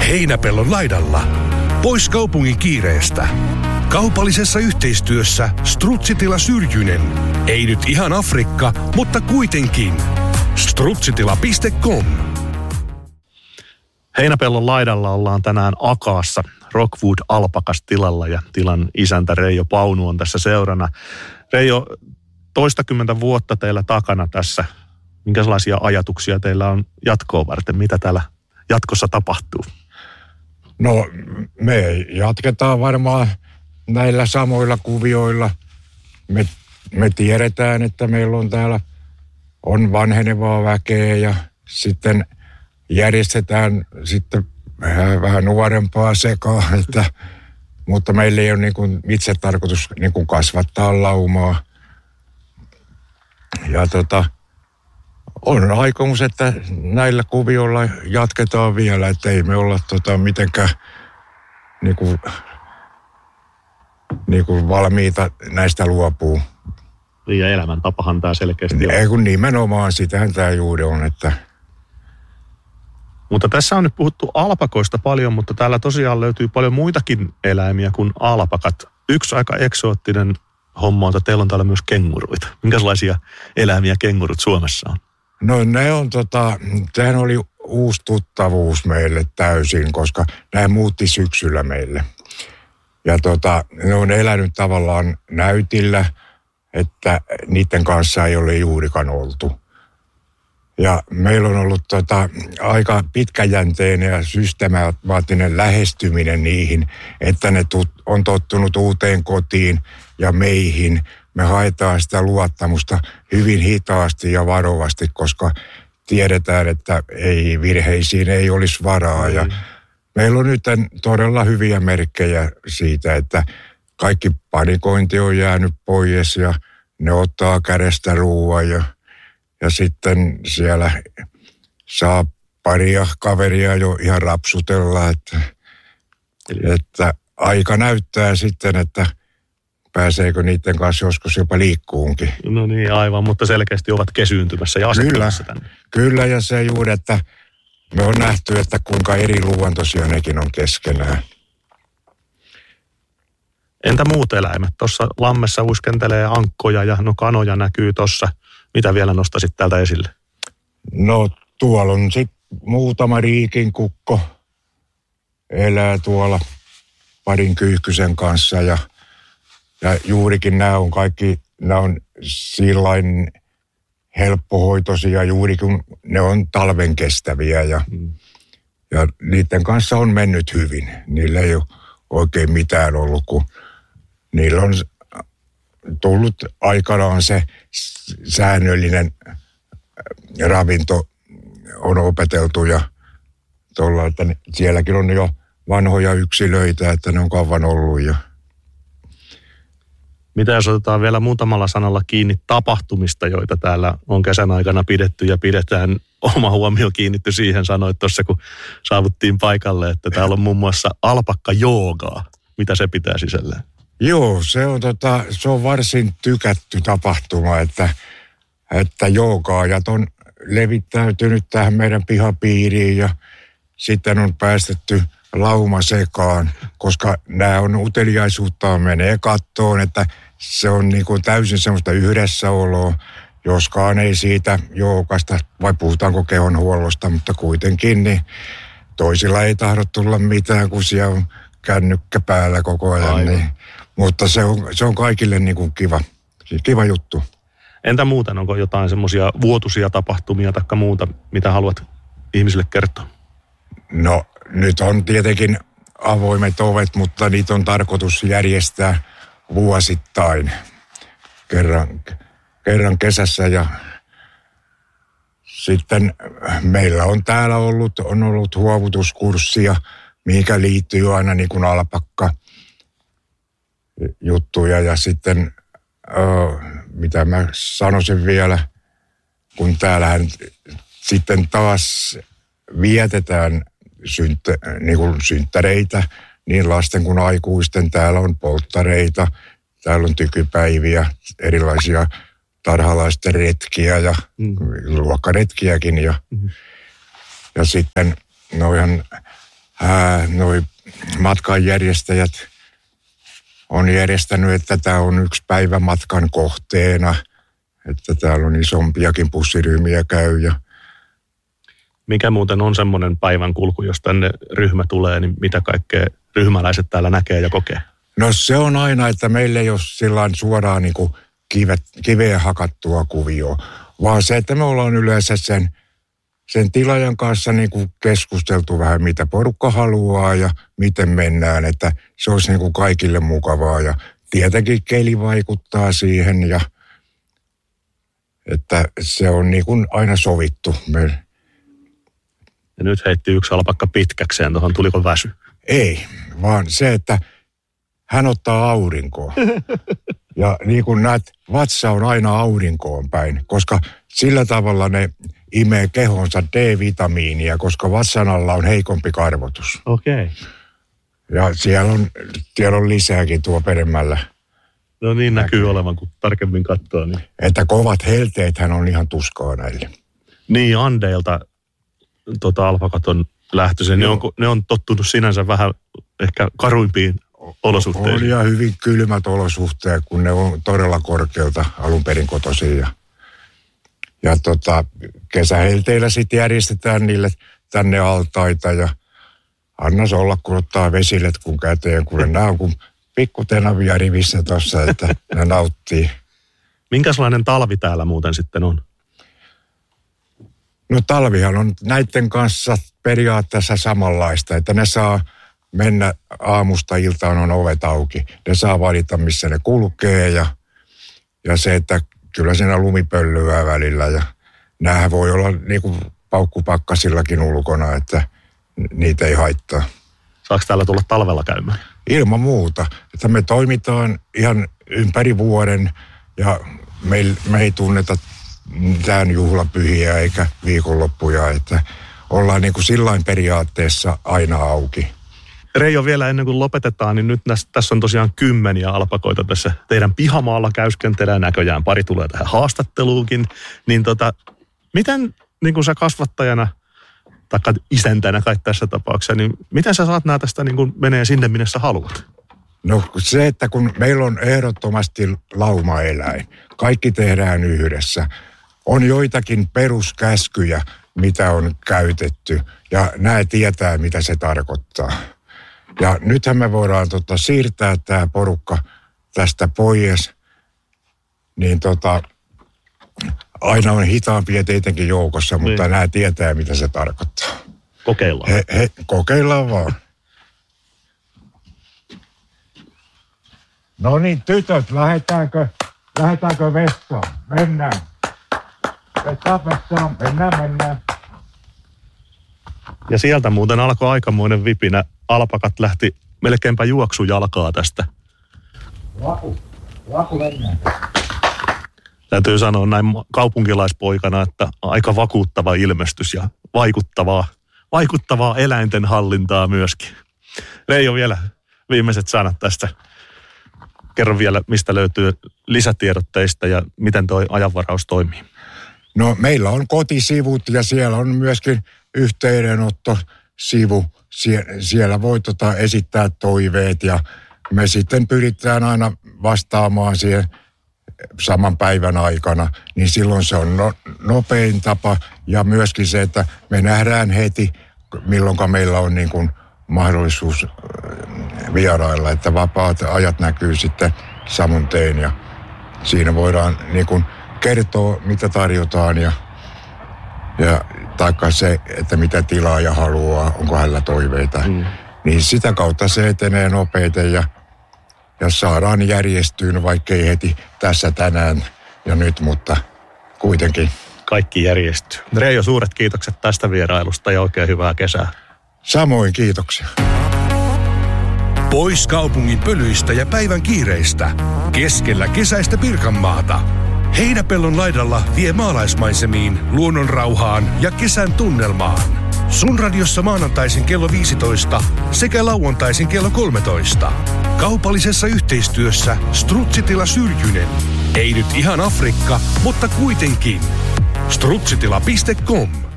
Heinäpellon laidalla. Pois kaupungin kiireestä. Kaupallisessa yhteistyössä Strutsitila Syrjynen. Ei nyt ihan Afrikka, mutta kuitenkin. Strutsitila.com. Heinäpellon laidalla ollaan tänään Akaassa Rockwood Alpakas tilalla ja tilan isäntä Reijo Paunu on tässä seurana. Reijo, toistakymmentä vuotta teillä takana tässä. Minkälaisia ajatuksia teillä on jatkoa varten? Mitä täällä jatkossa tapahtuu? No, me jatketaan varmaan näillä samoilla kuvioilla. Me tiedetään, että meillä on täällä on vanhenevaa väkeä ja sitten järjestetään sitten vähän nuorempaa sekaa, mutta meillä ei ole niin kuin itse tarkoitus niin kuin kasvattaa laumaa. Ja on aikomus, että näillä kuvioilla jatketaan vielä, että ei me olla mitenkään niin kuin valmiita näistä luopuu. Ja elämäntapahan tämä selkeästi on. Ei kun nimenomaan, sitähän tämä juuri on, että... Mutta tässä on nyt puhuttu alpakoista paljon, mutta täällä tosiaan löytyy paljon muitakin eläimiä kuin alpakat. Yksi aika eksoottinen homma on, että teillä on täällä myös kenguruita. Minkälaisia eläimiä kengurut Suomessa on? No ne on tämähän oli uusi tuttavuus meille täysin, koska nämä muutti syksyllä meille. Ja ne on elänyt tavallaan näytillä, että niiden kanssa ei ole juurikaan oltu. Ja meillä on ollut aika pitkäjänteinen ja systemaattinen lähestyminen niihin, että ne on tottunut uuteen kotiin ja meihin. Me haetaan sitä luottamusta hyvin hitaasti ja varovasti, koska tiedetään, että virheisiin ei olisi varaa. Ja meillä on nyt todella hyviä merkkejä siitä, että kaikki panikointi on jäänyt pois ja ne ottaa kädestä ruoan ja sitten siellä saa paria kaveria jo ihan rapsutella, että aika näyttää sitten, että pääseekö niiden kanssa joskus jopa liikkuunkin. No niin, aivan, mutta selkeästi ovat kesyyntymässä ja asettumassa tänne. Kyllä, ja se juuri, että me on nähty, että kuinka eri luontoisia nekin on keskenään. Entä muut eläimet? Tuossa lammessa uiskentelee ankkoja ja kanoja näkyy tuossa. Mitä vielä nostaisit täältä esille? No tuolla on sitten muutama riikinkukko elää tuolla parin kyyhkysen kanssa ja juurikin nämä on sillain helppohoitoisia juurikin ne on talven kestäviä ja niiden kanssa on mennyt hyvin. Niillä ei ole oikein mitään ollut, kun niillä on tullut aikanaan se säännöllinen ravinto on opeteltu ja tuolla, että sielläkin on jo vanhoja yksilöitä, että ne on kauan ollut. Mitä jos otetaan vielä muutamalla sanalla kiinni tapahtumista, joita täällä on kesän aikana pidetty ja pidetään? Oma huomio kiinnitty siihen, sanoit tuossa, kun saavuttiin paikalle, että täällä on muun muassa alpakka-joogaa. Mitä se pitää sisällään? Joo, se on varsin tykätty tapahtuma, että joogaajat on levittäytynyt tähän meidän pihapiiriin ja sitten on päästetty lauma sekaan, koska nämä on uteliaisuuttaan menee kattoon, että se on niin kuin täysin semmoista yhdessäoloa, joskaan ei siitä joogasta, vai puhutaanko kehonhuollosta, mutta kuitenkin niin toisilla ei tahdo tulla mitään, kun siellä on kännykkä päällä koko ajan. Niin, mutta se on kaikille niin kuin kiva juttu. Entä muuten, onko jotain semmoisia vuotuisia tapahtumia tai muuta, mitä haluat ihmisille kertoa? No nyt on tietenkin avoimet ovet, mutta niitä on tarkoitus järjestää vuosittain kerran kesässä ja sitten meillä on täällä ollut huovutuskurssia, mihinkä liittyy aina niin kuin alpakka juttuja ja sitten mitä mä sanoisin vielä, kun täällähän sitten taas vietetään niin kuin synttäreitä, niin lasten kuin aikuisten. Täällä on polttareita, täällä on tykypäiviä, erilaisia tarhalaisten retkiä ja luokkaretkiäkin. Ja sitten no ihan noi matkanjärjestäjät on järjestänyt, että tämä on yksi päivä matkan kohteena, että täällä on isompiakin bussiryhmiä käy. Mikä muuten on semmoinen päivän kulku, jos tänne ryhmä tulee, niin mitä kaikkea ryhmäläiset täällä näkee ja kokee? No se on aina, että meillä ei ole sillain suoraan niin kuin kiveen hakattua kuvioa, vaan se, että me ollaan yleensä sen tilaajan kanssa niin kuin keskusteltu vähän, mitä porukka haluaa ja miten mennään, että se olisi niin kuin kaikille mukavaa. Ja tietenkin keli vaikuttaa siihen, ja että se on niin kuin aina sovittu. Ja nyt heitti yksi alpakka pitkäkseen tuohon, tuliko väsy? Ei, vaan se, että hän ottaa aurinkoa. Ja niin kuin näet, vatsa on aina aurinkoon päin, koska sillä tavalla ne imee kehonsa D-vitamiinia, koska vatsan alla on heikompi karvotus. Okei. Okay. Ja siellä on lisääkin tuo peremmällä. No niin näkyy olevan, kun tarkemmin katsoo. Niin. Että kovat helteethän on ihan tuskaa näille. Niin, Andeilta alpakat on lähtöisin. Ne on tottunut sinänsä vähän ehkä karuimpiin olosuhteisiin. On ja hyvin kylmät olosuhteet, kun ne on todella korkealta alun perin kotoisin. Ja kesähelteillä sitten järjestetään niille tänne altaita ja annas olla, kun ottaa vesilet kun käteen, kun nämä on kuin pikkutenavia rivissä tuossa, että ne nauttii. Minkälainen talvi täällä muuten sitten on? No talvihan on näiden kanssa periaatteessa samanlaista, että ne saa mennä aamusta iltaan on ovet auki. Ne saa valita, missä ne kulkee ja se, että kyllä siinä lumipöllyää välillä ja näähän voi olla niin kuin paukkupakkasillakin ulkona, että niitä ei haittaa. Saako täällä tulla talvella käymään? Ilman muuta. Että me toimitaan ihan ympäri vuoden ja me ei tunneta mitään juhlapyhiä eikä viikonloppuja, että ollaan niin kuin sillain periaatteessa aina auki. Reijo, vielä ennen kuin lopetetaan, niin nyt tässä on tosiaan 10 alpakoita tässä teidän pihamaalla käyskentelee, näköjään pari tulee tähän haastatteluunkin. Niin miten niin kuin sä kasvattajana, tai isäntänä kai tässä tapauksessa, niin miten sä saat nää tästä niin kuin menee sinne, minne sä haluat? No se, että kun meillä on ehdottomasti laumaeläin, kaikki tehdään yhdessä. On joitakin peruskäskyjä, mitä on käytetty, ja nämä tietää, mitä se tarkoittaa. Ja nythän me voidaan siirtää tämä porukka tästä pois, niin aina on hitaampia tietenkin joukossa, mutta niin. Nämä tietää, mitä se tarkoittaa. Kokeillaan. Kokeillaan vaan. No niin, tytöt, lähdetäänkö vessaan? Mennään. Vessaan, mennään. Ja sieltä muuten alkoi aikamoinen vipinä. Alpakat lähti melkeinpä juoksujalkaa tästä. Laku mennään. Täytyy sanoa näin kaupunkilaispoikana, että aika vakuuttava ilmestys ja vaikuttavaa eläinten hallintaa myöskin. Reijo, vielä viimeiset sanat tästä. Kerro vielä, mistä löytyy lisätiedot teistä ja miten tuo ajanvaraus toimii. No meillä on kotisivut ja siellä on myöskin yhteydenottosivu. Siellä voi esittää toiveet ja me sitten pyritään aina vastaamaan siihen saman päivän aikana. Niin silloin se on nopein tapa ja myöskin se, että me nähdään heti, milloinka meillä on niin kuin mahdollisuus vierailla, että vapaat ajat näkyy sitten samun tein ja siinä voidaan niin kuin kertoa, mitä tarjotaan ja taikka se, että mitä tilaaja haluaa, onko hänellä toiveita. Niin sitä kautta se etenee nopeiten ja saadaan järjestyyn, vaikkei heti tässä tänään ja nyt, mutta kuitenkin. Kaikki järjestyy. Reijo, suuret kiitokset tästä vierailusta ja oikein hyvää kesää. Samoin, kiitoksia. Pois kaupungin pölyistä ja päivän kiireistä. Keskellä kesäistä Pirkanmaata. Heinäpellon laidalla vie maalaismaisemiin, luonnon rauhaan ja kesän tunnelmaan. Sun radiossa maanantaisin kello 15 sekä lauantaisin kello 13. Kaupallisessa yhteistyössä Strutsitila Syrjynen. Ei nyt ihan Afrikka, mutta kuitenkin. Strutsitila.com